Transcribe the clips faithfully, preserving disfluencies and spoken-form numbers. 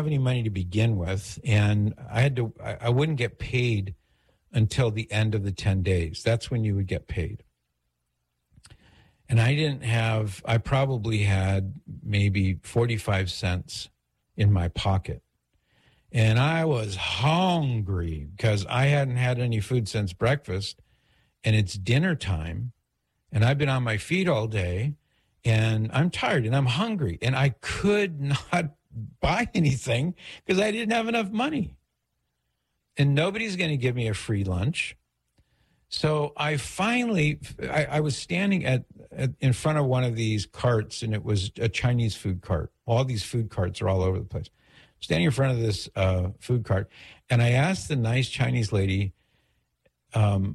any money to begin with, and I had to. I, I wouldn't get paid until the end of the ten days. That's when you would get paid. And I didn't have. I probably had maybe forty-five cents in my pocket, and I was hungry because I hadn't had any food since breakfast, and it's dinner time, and I've been on my feet all day. And I'm tired and I'm hungry and I could not buy anything because I didn't have enough money. And nobody's going to give me a free lunch. So I finally, I, I was standing at, at in front of one of these carts, and it was a Chinese food cart. All these food carts are all over the place. Standing in front of this uh, food cart, and I asked the nice Chinese lady, um,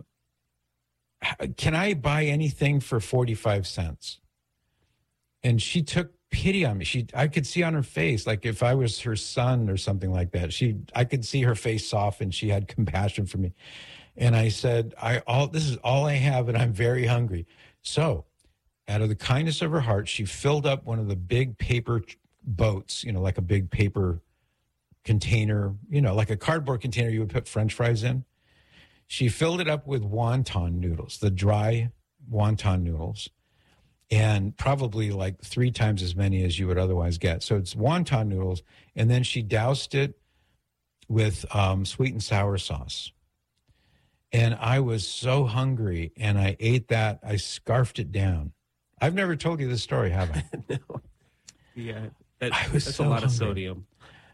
can I buy anything for forty-five cents? And she took pity on me. She, I could see on her face, like if I was her son or something like that, she, I could see her face soften. She had compassion for me. And I said, I, all, this is all I have, and I'm very hungry. So out of the kindness of her heart, she filled up one of the big paper boats, you know, like a big paper container, you know, like a cardboard container you would put French fries in. She filled it up with wonton noodles, the dry wonton noodles. And probably like three times as many as you would otherwise get. So it's wonton noodles. And then she doused it with um, sweet and sour sauce. And I was so hungry, and I ate that. I scarfed it down. I've never told you this story, have I? No. Yeah, that, I was that's so a lot hungry. of sodium.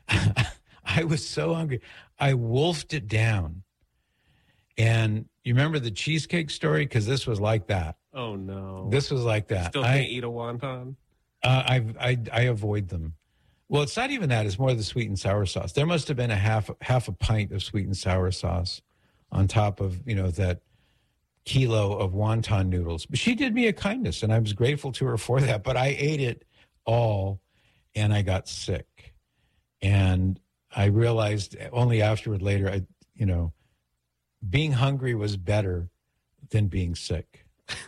I was so hungry. I wolfed it down. And you remember the cheesecake story? Because this was like that. Oh, no. This was like that. Still can't I, eat a wonton? Uh, I, I I avoid them. Well, it's not even that. It's more the sweet and sour sauce. There must have been a half half a pint of sweet and sour sauce on top of, you know, that kilo of wonton noodles. But she did me a kindness, and I was grateful to her for that. But I ate it all, and I got sick. And I realized only afterward later, I, you know, being hungry was better than being sick.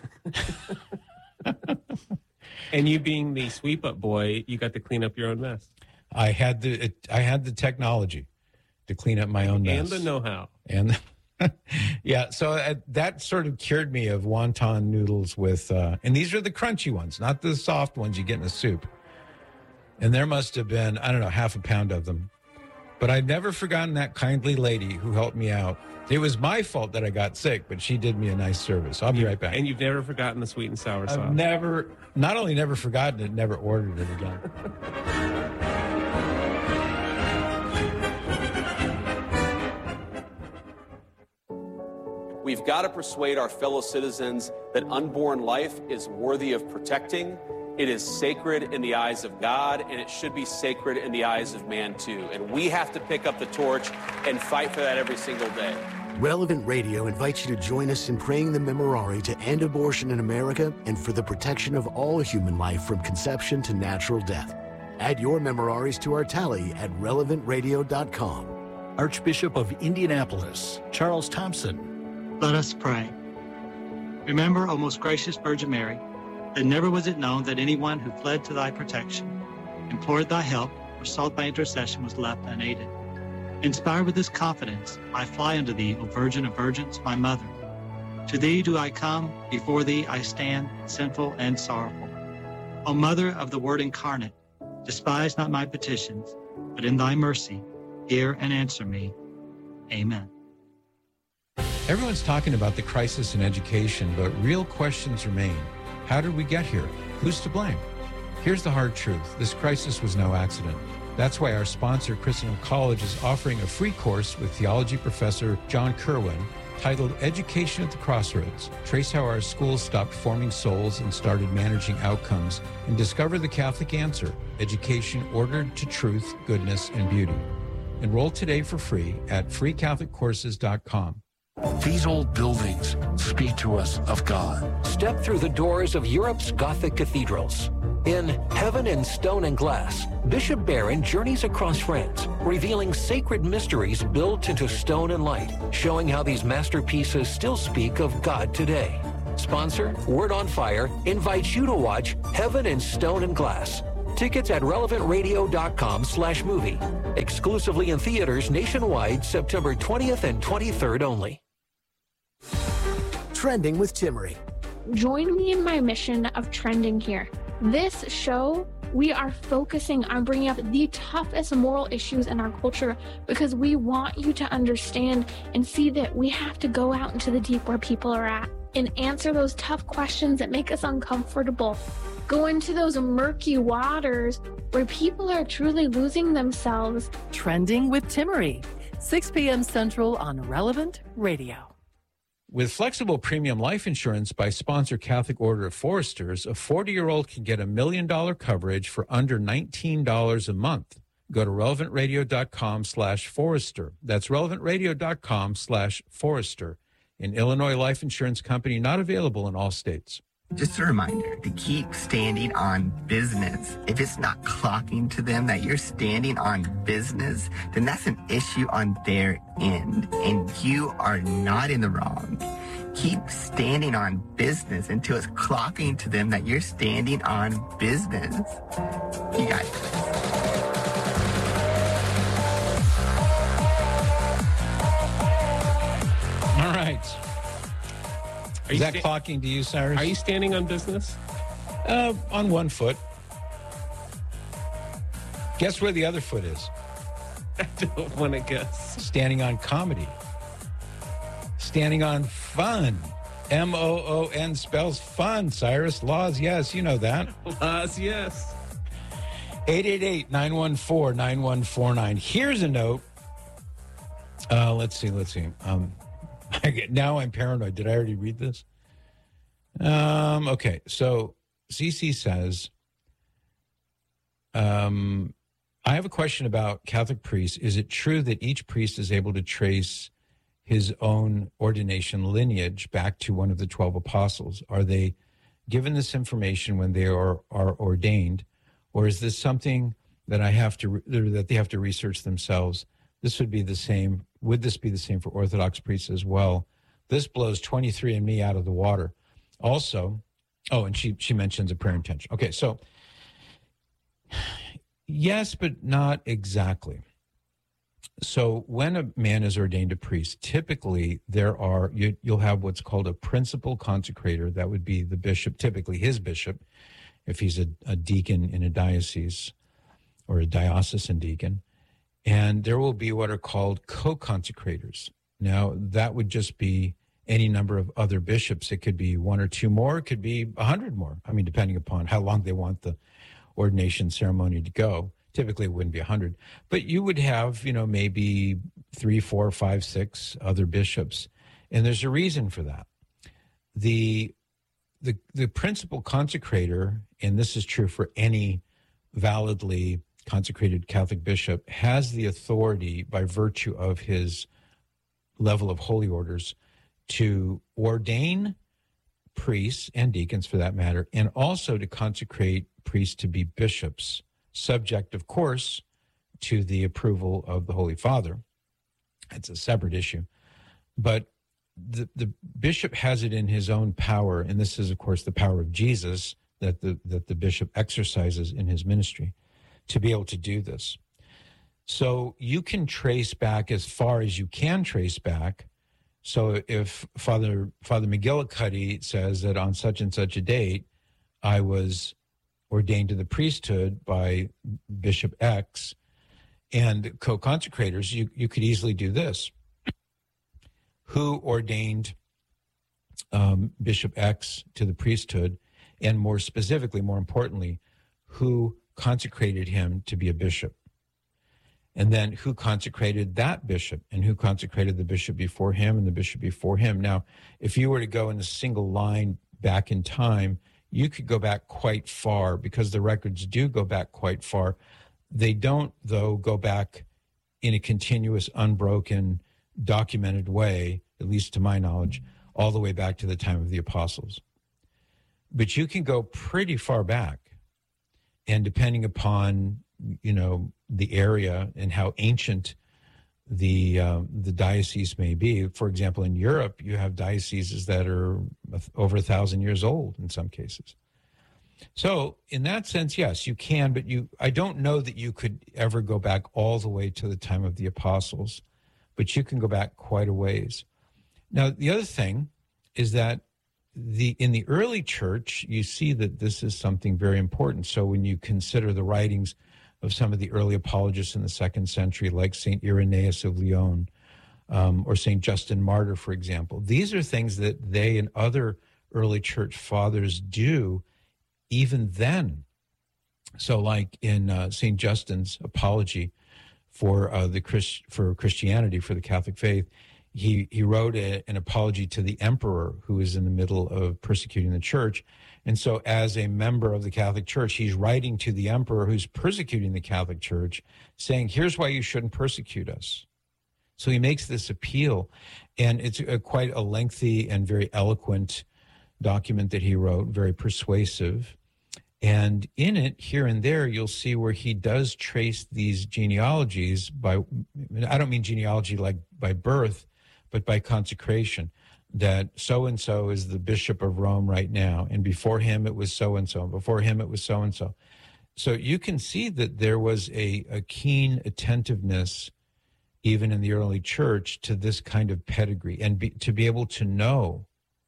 And you being the sweep up boy, you got to clean up your own mess. I had the it, I had the technology to clean up my own mess and the know-how. And yeah, so uh, that sort of cured me of wonton noodles with, uh, and these are the crunchy ones, not the soft ones you get in a soup. And there must have been, I don't know, half a pound of them. But I've never forgotten that kindly lady who helped me out. It was my fault that I got sick, but she did me a nice service. I'll be right back. And you've never forgotten the sweet and sour sauce. I've never, not only never forgotten it, never ordered it again. We've got to persuade our fellow citizens that unborn life is worthy of protecting. It is sacred in the eyes of God, and it should be sacred in the eyes of man, too. And we have to pick up the torch and fight for that every single day. Relevant Radio invites you to join us in praying the Memorare to end abortion in America and for the protection of all human life from conception to natural death. Add your Memoraries to our tally at relevant radio dot com. Archbishop of Indianapolis, Charles Thompson. Let us pray. Remember, O most gracious Virgin Mary, that never was it known that anyone who fled to thy protection, implored thy help, or sought thy intercession was left unaided. Inspired with this confidence, I fly unto thee, O Virgin of Virgins, my mother. To thee do I come, before thee I stand, sinful and sorrowful. O Mother of the Word incarnate, despise not my petitions, but in thy mercy, hear and answer me. Amen. Everyone's talking about the crisis in education, but real questions remain. How did we get here? Who's to blame? Here's the hard truth. This crisis was no accident. That's why our sponsor, Christendom College, is offering a free course with theology professor John Kerwin titled Education at the Crossroads. Trace how our schools stopped forming souls and started managing outcomes, and discover the Catholic answer, education ordered to truth, goodness, and beauty. Enroll today for free at free catholic courses dot com. These old buildings speak to us of God. Step through the doors of Europe's Gothic cathedrals. In Heaven in Stone and Glass, Bishop Barron journeys across France, revealing sacred mysteries built into stone and light, showing how these masterpieces still speak of God today. Sponsor, Word on Fire, invites you to watch Heaven in Stone and Glass. Tickets at relevant radio dot com slash movie. Exclusively in theaters nationwide, September twentieth and twenty-third only. Trending with Timmerie. Join me in my mission of trending here. This show, we are focusing on bringing up the toughest moral issues in our culture because we want you to understand and see that we have to go out into the deep where people are at and answer those tough questions that make us uncomfortable. Go into those murky waters where people are truly losing themselves. Trending with Timmerie, six p.m. Central on Relevant Radio. With flexible premium life insurance by sponsor Catholic Order of Foresters, a forty-year-old can get a million dollar coverage for under nineteen dollars a month. Go to relevant radio dot com slash forester. That's relevant radio dot com slash forester. An Illinois life insurance company not available in all states. Just a reminder to keep standing on business. If it's not clocking to them that you're standing on business, then that's an issue on their end, and you are not in the wrong. Keep standing on business until it's clocking to them that you're standing on business. You got it. All right. Are Is that sta- clocking to you, Cyrus? Are you standing on business? Uh, on one foot. Guess where the other foot is? I don't want to guess. Standing on comedy. Standing on fun. M O O N spells fun, Cyrus. Laws, yes, you know that. Laws, yes. eight eight eight, nine one four, nine one four nine. Here's a note. Uh, let's see, let's see. Um, I get, now I'm paranoid. Did I already read this? Um, okay, so C C says, um, I have a question about Catholic priests. Is it true that each priest is able to trace his own ordination lineage back to one of the twelve apostles? Are they given this information when they are, are ordained, or is this something that I have to that they have to research themselves? This would be the same. Would this be the same for Orthodox priests as well? This blows twenty-three and me out of the water. Also, oh, and she she mentions a prayer intention. Okay, so yes, but not exactly. So when a man is ordained a priest, typically there are, you, you'll have what's called a principal consecrator. That would be the bishop, typically his bishop, if he's a, a deacon in a diocese or a diocesan deacon. And there will be what are called co-consecrators. Now, that would just be any number of other bishops. It could be one or two more. It could be a hundred more. I mean, depending upon how long they want the ordination ceremony to go. Typically, it wouldn't be a hundred. But you would have, you know, maybe three, four, five, six other bishops. And there's a reason for that. The, the, the principal consecrator, and this is true for any validly consecrated Catholic bishop, has the authority by virtue of his level of holy orders to ordain priests and deacons for that matter, and also to consecrate priests to be bishops, subject, of course, to the approval of the Holy Father. It's a separate issue. But the, the bishop has it in his own power, and this is, of course, the power of Jesus that the, that the bishop exercises in his ministry, to be able to do this. So you can trace back as far as you can trace back. So if Father Father McGillicuddy says that on such and such a date, I was ordained to the priesthood by Bishop X and co-consecrators, you, you could easily do this. Who ordained um, Bishop X to the priesthood, and more specifically, more importantly, who consecrated him to be a bishop? And then who consecrated that bishop, and who consecrated the bishop before him and the bishop before him? Now, if you were to go in a single line back in time, you could go back quite far, because the records do go back quite far. They don't, though, go back in a continuous, unbroken, documented way, at least to my knowledge, all the way back to the time of the apostles. But you can go pretty far back. And depending upon, you know, the area and how ancient the uh, the diocese may be. For example, in Europe, you have dioceses that are over a thousand years old in some cases. So in that sense, yes, you can, but you, I don't know that you could ever go back all the way to the time of the apostles, but you can go back quite a ways. Now, the other thing is that the in the early church, you see that this is something very important. So when you consider the writings of some of the early apologists in the second century, like Saint Irenaeus of Lyon um, or Saint Justin Martyr, for example, these are things that they and other early church fathers do even then. So like in uh, Saint Justin's apology for uh, the Christ, for Christianity, for the Catholic faith, he, he wrote a, an apology to the emperor who is in the middle of persecuting the church. And so as a member of the Catholic Church, he's writing to the emperor who's persecuting the Catholic Church, saying, here's why you shouldn't persecute us. So he makes this appeal, and it's a, quite a lengthy and very eloquent document that he wrote, very persuasive. And in it, here and there, you'll see where he does trace these genealogies by, I don't mean genealogy like by birth, but by consecration, that so-and-so is the Bishop of Rome right now, and before him it was so-and-so, and before him it was so-and-so. So you can see that there was a, a keen attentiveness, even in the early church, to this kind of pedigree, and be, to be able to know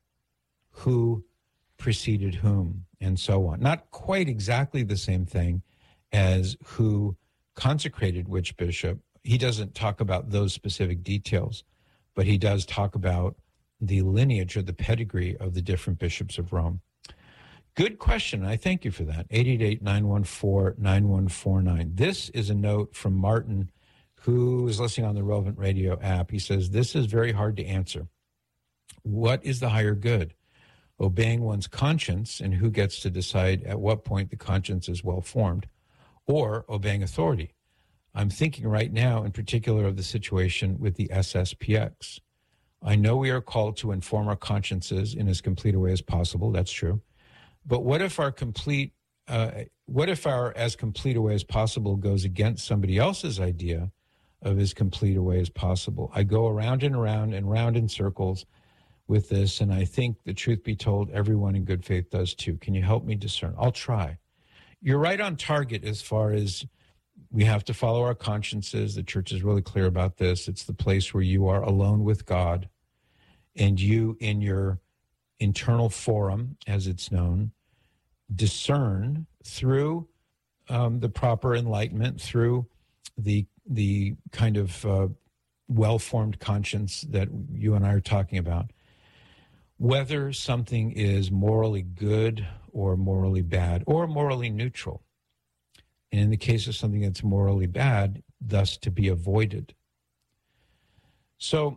who preceded whom, and so on. Not quite exactly the same thing as who consecrated which bishop. He doesn't talk about those specific details, but he does talk about the lineage or the pedigree of the different bishops of Rome. Good question. I thank you for that. eight eight eight, nine one four, nine one four nine. This is a note from Martin, who is listening on the Relevant Radio app. He says, this is very hard to answer. What is the higher good? Obeying one's conscience, and who gets to decide at what point the conscience is well formed, or obeying authority? I'm thinking right now in particular of the situation with the S S P X. I know we are called to inform our consciences in as complete a way as possible. That's true. But what if our complete, uh, what if our as complete a way as possible goes against somebody else's idea of as complete a way as possible? I go around and around and round in circles with this, and I think the truth be told, everyone in good faith does too. Can you help me discern? I'll try. You're right on target as far as we have to follow our consciences. The church is really clear about this. It's the place where you are alone with God, and you, in your internal forum, as it's known, discern through um, the proper enlightenment, through the the kind of uh, well-formed conscience that you and I are talking about, whether something is morally good or morally bad or morally neutral. And in the case of something that's morally bad, thus to be avoided. So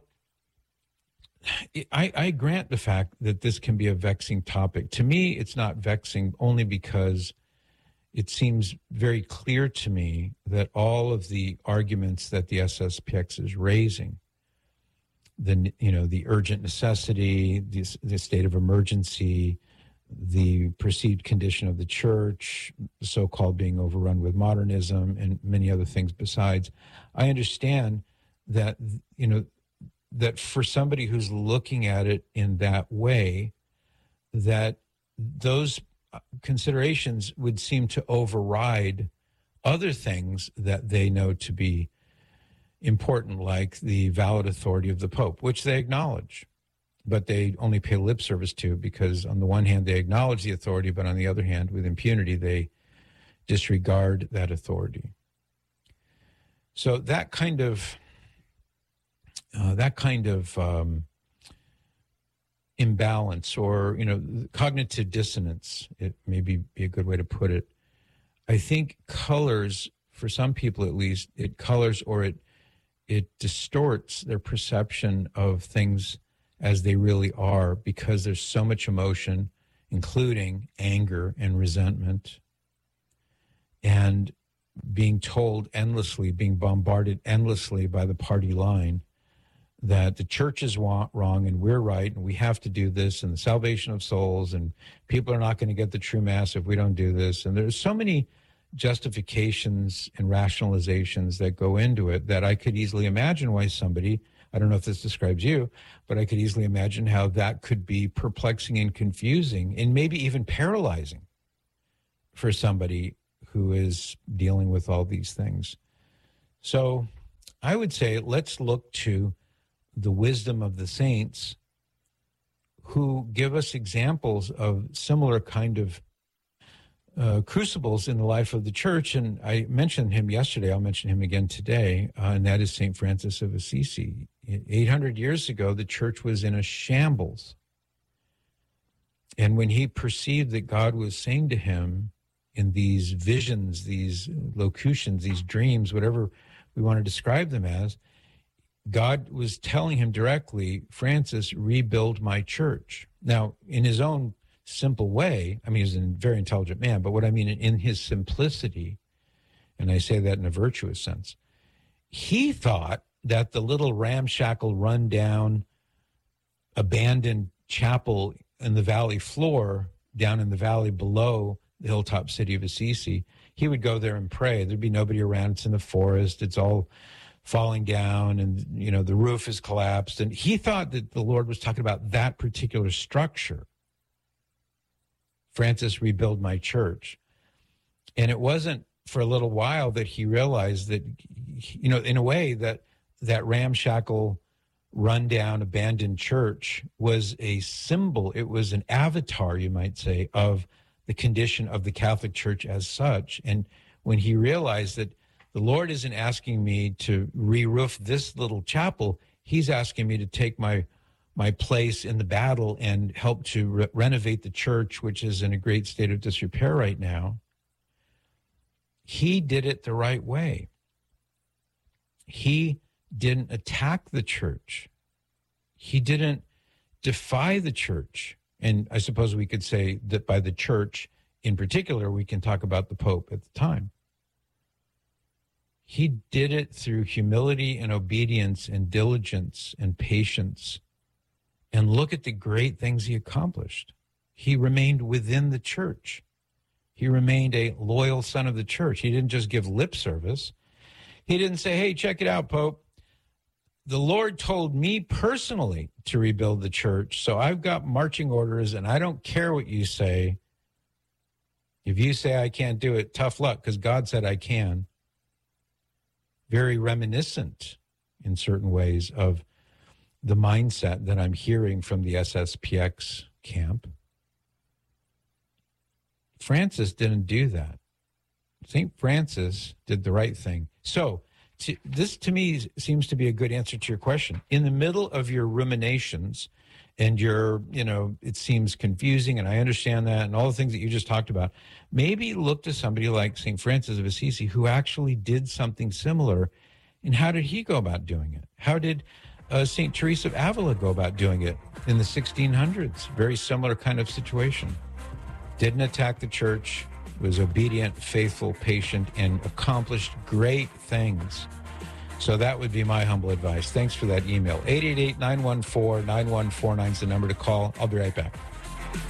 I, I grant the fact that this can be a vexing topic. To me, it's not vexing only because it seems very clear to me that all of the arguments that the S S P X is raising, the you know the urgent necessity, the, the state of emergency, the perceived condition of the church, the so-called being overrun with modernism, and many other things besides, I understand that you know that for somebody who's looking at it in that way, that those considerations would seem to override other things that they know to be important, like the valid authority of the Pope, which they acknowledge, but they only pay lip service to because on the one hand they acknowledge the authority, but on the other hand, with impunity, they disregard that authority. So that kind of uh, that kind of um, imbalance, or you know, cognitive dissonance, it may be, be a good way to put it, I think colors, for some people at least, it colors or it it distorts their perception of things as they really are, because there's so much emotion, including anger and resentment, and being told endlessly, being bombarded endlessly by the party line that the church is wrong and we're right and we have to do this, and the salvation of souls, and people are not going to get the true mass if we don't do this. And there's so many justifications and rationalizations that go into it that I could easily imagine why somebody, I don't know if this describes you, but I could easily imagine how that could be perplexing and confusing and maybe even paralyzing for somebody who is dealing with all these things. So I would say let's look to the wisdom of the saints who give us examples of similar kind of uh, crucibles in the life of the church. And I mentioned him yesterday. I'll mention him again today, uh, and that is Saint Francis of Assisi. eight hundred years ago, the church was in a shambles. And when he perceived that God was saying to him in these visions, these locutions, these dreams, whatever we want to describe them as, God was telling him directly, Francis, rebuild my church. Now, in his own simple way, I mean, he's a very intelligent man, but what I mean in his simplicity, and I say that in a virtuous sense, he thought that the little ramshackle, rundown, abandoned chapel in the valley floor, down in the valley below the hilltop city of Assisi, he would go there and pray. There'd be nobody around. It's in the forest. It's all falling down, and, you know, the roof is collapsed. And he thought that the Lord was talking about that particular structure. Francis, rebuild my church. And it wasn't for a little while that he realized that, you know, in a way that that ramshackle, rundown, abandoned church was a symbol. It was an avatar, you might say, of the condition of the Catholic Church as such. And when he realized that the Lord isn't asking me to re-roof this little chapel, he's asking me to take my my place in the battle and help to re- renovate the church, which is in a great state of disrepair right now. He did it the right way. He didn't attack the church. He didn't defy the church. And I suppose we could say that by the church in particular, we can talk about the Pope at the time. He did it through humility and obedience and diligence and patience. And look at the great things he accomplished. He remained within the church. He remained a loyal son of the church. He didn't just give lip service. He didn't say, hey, check it out, Pope. The Lord told me personally to rebuild the church, so I've got marching orders, and I don't care what you say. If you say I can't do it, tough luck, because God said I can. Very reminiscent in certain ways of the mindset that I'm hearing from the S S P X camp. Francis didn't do that. Saint Francis did the right thing. So to, this, to me, seems to be a good answer to your question. In the middle of your ruminations and your, you know, it seems confusing, and I understand that, and all the things that you just talked about, maybe look to somebody like Saint Francis of Assisi who actually did something similar. And how did he go about doing it? How did uh, Saint Teresa of Avila go about doing it in the sixteen hundreds? Very similar kind of situation. Didn't attack the church, was obedient, faithful, patient, and accomplished great things. So that would be my humble advice. Thanks for that email. eight eight eight, nine one four, nine one four nine is the number to call. I'll be right back.